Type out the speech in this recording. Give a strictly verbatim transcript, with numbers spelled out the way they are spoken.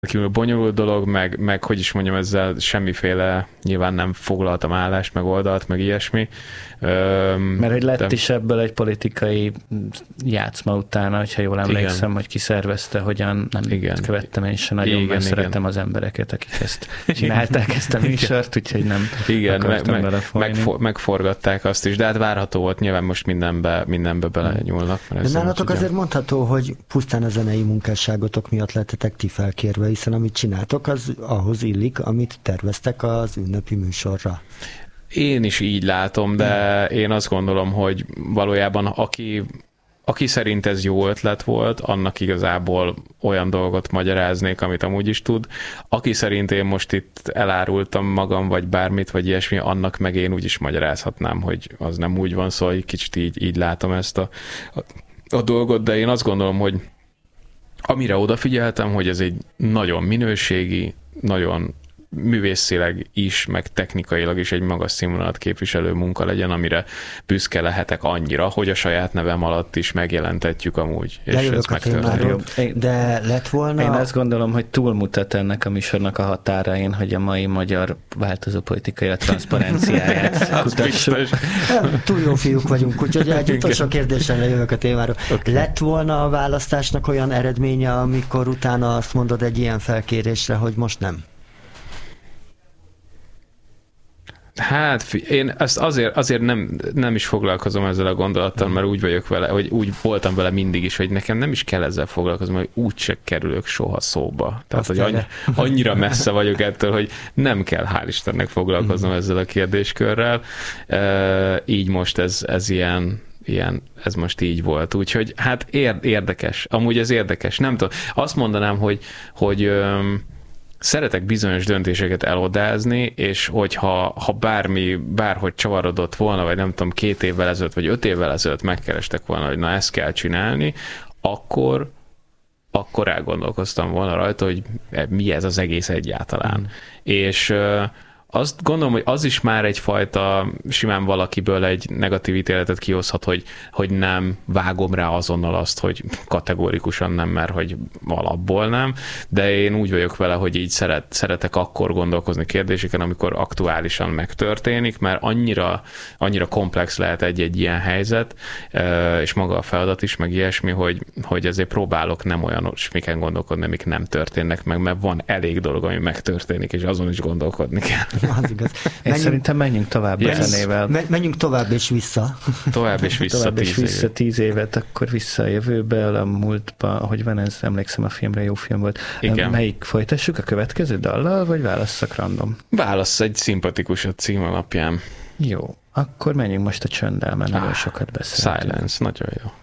bonyolult dolog, meg, meg hogy is mondjam, ezzel semmiféle nyilván nem foglaltam állást, meg oldalt, meg ilyesmi. Öm, Mert hogy lett de... is ebből egy politikai játszma utána, hogyha jól emlékszem, igen. hogy kiszervezte, hogyan nem igen. követtem én se nagyon, igen, mert igen. szerettem az embereket, akik ezt csinálták, ezt a műsort, úgyhogy nem igen, akartam meg, belefolyni. Meg, megforgatták azt is, de hát várható volt, nyilván most mindenbe, mindenbe belenyúlnak. De nálatok azért mondható, hogy pusztán a zenei munkásságotok miatt lettetek ti felkérve, hiszen amit csináltok, az ahhoz illik, amit terveztek az ünnepi műsorra. Én is így látom, de én azt gondolom, hogy valójában aki, aki szerint ez jó ötlet volt, annak igazából olyan dolgot magyaráznék, amit amúgy is tud. Aki szerint én most itt elárultam magam, vagy bármit, vagy ilyesmi, annak meg én úgy is magyarázhatnám, hogy az nem úgy van, szóval kicsit így, így látom ezt a, a, a dolgot, de én azt gondolom, hogy amire odafigyeltem, hogy ez egy nagyon minőségi, nagyon művészileg is, meg technikailag is egy magas színvonalat képviselő munka legyen, amire büszke lehetek annyira, hogy a saját nevem alatt is megjelentetjük amúgy, és Lejövök ez megtörténik. De lett volna... Én azt gondolom, hogy túlmutat ennek a műsornak a határain, hogy a mai magyar változó politikai a transzparenciáját kutassuk. Túl jó fiúk vagyunk, úgyhogy egy utolsó kérdéssel lejövök a témáról. Okay. Lett volna a választásnak olyan eredménye, amikor utána azt mondod egy ilyen felkérésre, hogy most nem? Hát én ezt azért, azért nem, nem is foglalkozom ezzel a gondolattal, mert úgy vagyok vele, hogy úgy voltam vele mindig is, hogy nekem nem is kell ezzel foglalkozni, hogy úgyse kerülök soha szóba. Tehát, hogy annyi, annyira messze vagyok ettől, hogy nem kell hál' Istennek foglalkoznom ezzel a kérdéskörrel. E, így most ez, ez ilyen, ilyen, ez most így volt. Úgyhogy hát érdekes. Amúgy ez érdekes. Nem tudom. Azt mondanám, hogy, hogy öm, szeretek bizonyos döntéseket elodázni, és hogyha ha bármi, bárhogy csavarodott volna, vagy nem tudom, két évvel ezelőtt, vagy öt évvel ezelőtt megkerestek volna, hogy na ezt kell csinálni, akkor, akkor elgondolkoztam volna rajta, hogy mi ez az egész egyáltalán. Mm. És azt gondolom, hogy az is már egyfajta simán valakiből egy negatív ítéletet kihozhat, hogy, hogy nem vágom rá azonnal azt, hogy kategórikusan nem, mert hogy alapból nem, de én úgy vagyok vele, hogy így szeret, szeretek akkor gondolkozni kérdéseken, amikor aktuálisan megtörténik, mert annyira, annyira komplex lehet egy-egy ilyen helyzet, és maga a feladat is, meg ilyesmi, hogy, hogy ezért próbálok nem olyan miken gondolkodni, amik nem történnek meg, mert van elég dolog, ami megtörténik, és azon is gondolkodni kell. Az igaz. Én menjünk, szerintem menjünk tovább yes. a zenével. Menjünk tovább és vissza. Tovább és vissza, tovább tíz, és vissza évet. tíz évet, akkor vissza a jövőbe, a múltba, hogy van ez, emlékszem a filmre, jó film volt. Igen. Melyik folytassuk a következő dallal, vagy válasszak random? Válassz egy szimpatikus a cím alapján. Jó, akkor menjünk most a csönddel, mert ah, nagyon sokat beszéltünk. Silence, nagyon jó.